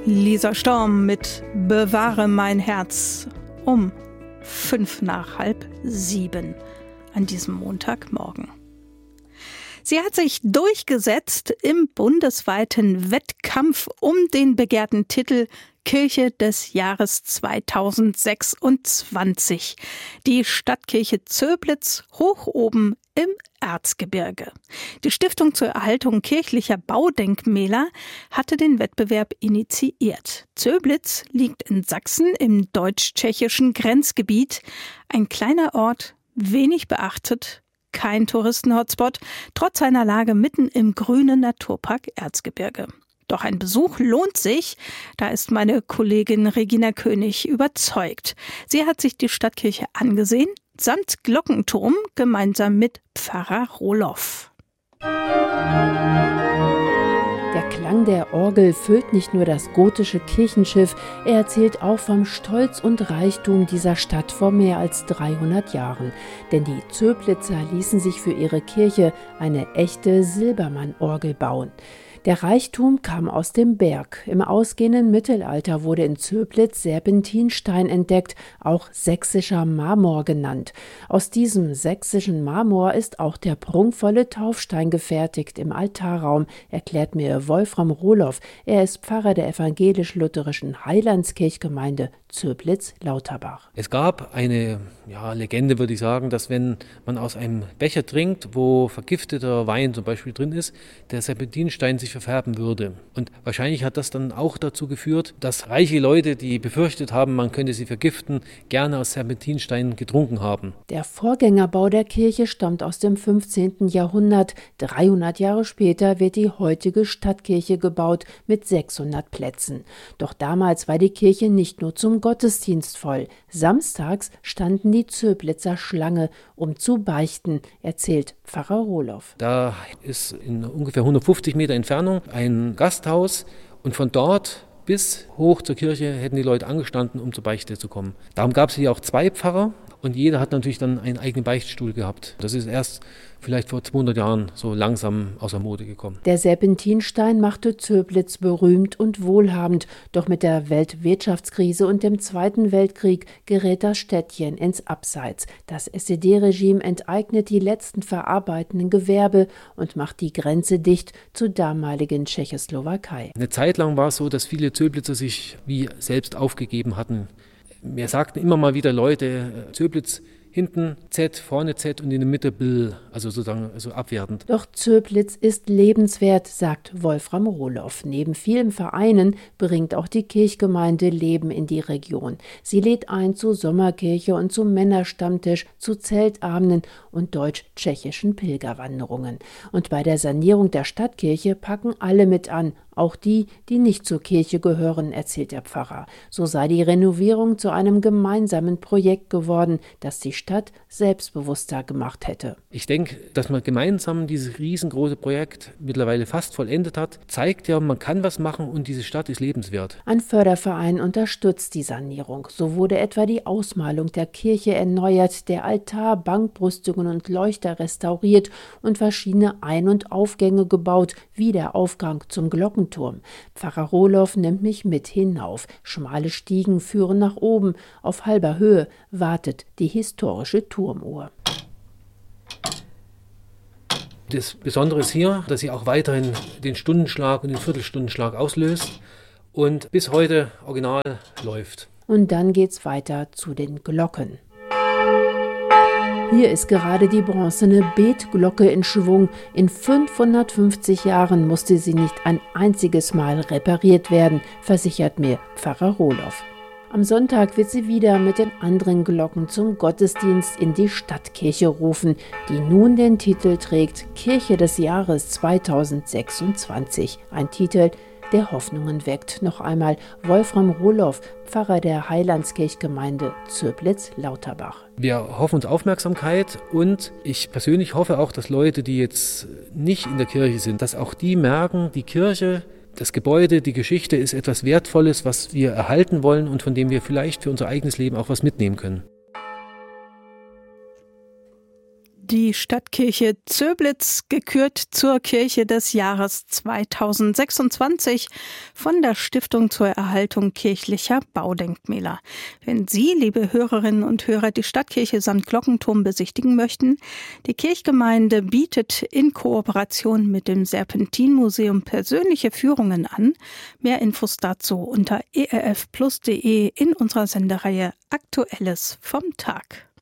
Lisa Storm mit Bewahre mein Herz um 6:05 an diesem Montagmorgen. Sie hat sich durchgesetzt im bundesweiten Wettkampf um den begehrten Titel Kirche des Jahres 2026. Die Stadtkirche Zöblitz hoch oben im Erzgebirge. Die Stiftung zur Erhaltung kirchlicher Baudenkmäler hatte den Wettbewerb initiiert. Zöblitz liegt in Sachsen im deutsch-tschechischen Grenzgebiet. Ein kleiner Ort, wenig beachtet, kein Touristen-Hotspot, trotz seiner Lage mitten im grünen Naturpark Erzgebirge. Doch ein Besuch lohnt sich, da ist meine Kollegin Regina König überzeugt. Sie hat sich die Stadtkirche angesehen, samt Glockenturm, gemeinsam mit Pfarrer Rohloff. Der Klang der Orgel füllt nicht nur das gotische Kirchenschiff, er erzählt auch vom Stolz und Reichtum dieser Stadt vor mehr als 300 Jahren. Denn die Zöblitzer ließen sich für ihre Kirche eine echte Silbermann-Orgel bauen. Der Reichtum kam aus dem Berg. Im ausgehenden Mittelalter wurde in Zöblitz Serpentinstein entdeckt, auch sächsischer Marmor genannt. Aus diesem sächsischen Marmor ist auch der prunkvolle Taufstein gefertigt im Altarraum, erklärt mir Wolfram Rohloff. Er ist Pfarrer der evangelisch-lutherischen Heilandskirchgemeinde Zöblitz-Lauterbach. Es gab eine Legende, würde ich sagen, dass wenn man aus einem Becher trinkt, wo vergifteter Wein zum Beispiel drin ist, der Serpentinstein sich verfärben würde. Und wahrscheinlich hat das dann auch dazu geführt, dass reiche Leute, die befürchtet haben, man könnte sie vergiften, gerne aus Serpentinstein getrunken haben. Der Vorgängerbau der Kirche stammt aus dem 15. Jahrhundert. 300 Jahre später wird die heutige Stadtkirche gebaut mit 600 Plätzen. Doch damals war die Kirche nicht nur zum Gottesdienst voll. Samstags standen die Zöblitzer Schlange, um zu beichten, erzählt Pfarrer Rohloff. Da ist in ungefähr 150 Meter Entfernung ein Gasthaus und von dort bis hoch zur Kirche hätten die Leute angestanden, um zur Beichte zu kommen. Darum gab es hier auch 2 Pfarrer und jeder hat natürlich dann einen eigenen Beichtstuhl gehabt. Das ist erst vielleicht vor 200 Jahren so langsam aus der Mode gekommen. Der Serpentinstein machte Zöblitz berühmt und wohlhabend, doch mit der Weltwirtschaftskrise und dem Zweiten Weltkrieg gerät das Städtchen ins Abseits. Das SED-Regime enteignet die letzten verarbeitenden Gewerbe und macht die Grenze dicht zur damaligen Tschechoslowakei. Eine Zeit lang war es so, dass viele Zöblitzer sich wie selbst aufgegeben hatten. Mir sagten immer mal wieder Leute, Zöblitz hinten Z, vorne Z und in der Mitte Bill, also sozusagen abwertend. Doch Zöblitz ist lebenswert, sagt Wolfram Rohloff. Neben vielen Vereinen bringt auch die Kirchgemeinde Leben in die Region. Sie lädt ein zu Sommerkirche und zum Männerstammtisch, zu Zeltabenden und deutsch-tschechischen Pilgerwanderungen. Und bei der Sanierung der Stadtkirche packen alle mit an, auch die, die nicht zur Kirche gehören, erzählt der Pfarrer. So sei die Renovierung zu einem gemeinsamen Projekt geworden, das die Stadt selbstbewusster gemacht hätte. Ich denke, dass man gemeinsam dieses riesengroße Projekt mittlerweile fast vollendet hat, zeigt ja, man kann was machen und diese Stadt ist lebenswert. Ein Förderverein unterstützt die Sanierung. So wurde etwa die Ausmalung der Kirche erneuert, der Altar, Bankbrüstungen und Leuchter restauriert und verschiedene Ein- und Aufgänge gebaut, wie der Aufgang zum Glockenturm. Pfarrer Rohloff nimmt mich mit hinauf. Schmale Stiegen führen nach oben. Auf halber Höhe wartet die historische Turmuhr. Das Besondere ist hier, dass sie auch weiterhin den Stundenschlag und den Viertelstundenschlag auslöst und bis heute original läuft. Und dann geht's weiter zu den Glocken. Hier ist gerade die bronzene Betglocke in Schwung. In 550 Jahren musste sie nicht ein einziges Mal repariert werden, versichert mir Pfarrer Rohloff. Am Sonntag wird sie wieder mit den anderen Glocken zum Gottesdienst in die Stadtkirche rufen, die nun den Titel trägt Kirche des Jahres 2026. Ein Titel, der Hoffnungen weckt. Noch einmal Wolfram Rohloff, Pfarrer der Heilandskirchgemeinde Zöblitz-Lauterbach. Wir hoffen uns Aufmerksamkeit und ich persönlich hoffe auch, dass Leute, die jetzt nicht in der Kirche sind, dass auch die merken, die Kirche, das Gebäude, die Geschichte ist etwas Wertvolles, was wir erhalten wollen und von dem wir vielleicht für unser eigenes Leben auch was mitnehmen können. Die Stadtkirche Zöblitz gekürt zur Kirche des Jahres 2026 von der Stiftung zur Erhaltung kirchlicher Baudenkmäler. Wenn Sie, liebe Hörerinnen und Hörer, die Stadtkirche samt Glockenturm besichtigen möchten, die Kirchgemeinde bietet in Kooperation mit dem Serpentinmuseum persönliche Führungen an. Mehr Infos dazu unter erfplus.de in unserer Sendereihe Aktuelles vom Tag.